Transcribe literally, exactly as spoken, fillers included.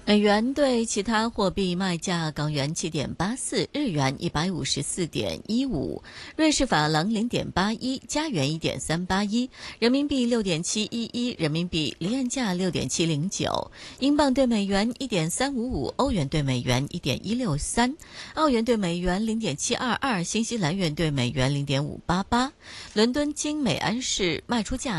美元对其他货币卖价：港元七点八四，日元一百五十四点一五，瑞士法郎零点八一，加元一点三八一，人民币六点七一一，人民币离岸价六点七零九，英镑对美元一点三五五，欧元对美元一点一六三，澳元对美元零点七二二，新西兰元对美元零点五八八。伦敦金每安士卖出价